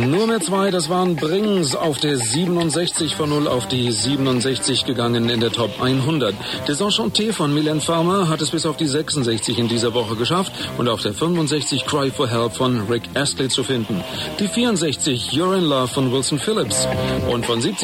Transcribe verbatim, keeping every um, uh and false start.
Nur mehr zwei, das waren Brings auf der siebenundsechzig, von null auf die siebenundsechzig gegangen in der Top hundert. Desenchanté von Mylène Farmer hat es bis auf die sechsundsechzig in dieser Woche geschafft und auf der fünfundsechzig Cry for Help von Rick Astley zu finden. Die vierundsechzig You're in Love von Wilson Phillips und von siebzig